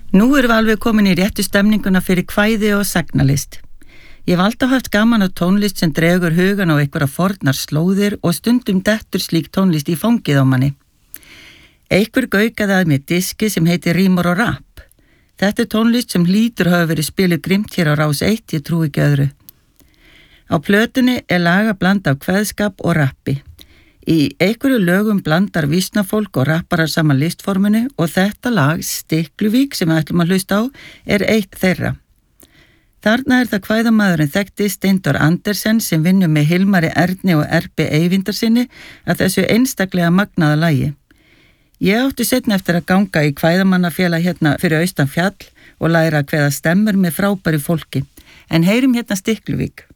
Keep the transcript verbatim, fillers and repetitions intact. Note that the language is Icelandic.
Nú erum við alveg komin í réttu stemninguna fyrir kvæði og sagnalist. Ég hef alltaf haft gaman á tónlist sem dregur hugan á einhverja fornar slóðir og stundum dettur slík tónlist í fangið á manni. Einhver gaukaði að mér diski sem heitir Rímur og rapp. Þetta er tónlist sem hlýtur hafa verið spiluð grimt hér á Rás eitt, ég trúi ekki öðru. Á plötunni er laga blanda af kveðskap og rappi. Í einhverju lögum blandar vísnafólk og rapparar saman listforminu og þetta lag, Stikluvík, sem við ætlum að hlusta á, er eitt þeirra. Þarna er það kvæðamaðurinn þekkti Steindór Andersen sem vinnur með Hilmari Erni og Erbi Eyvindarsinni að þessu einstaklega magnaða lagi. Ég átti seinna eftir að ganga í kvæðamannafélag hérna fyrir austan fjall og læra að kveða stemmur með frábæri fólki, en heyrum hérna Stikluvík.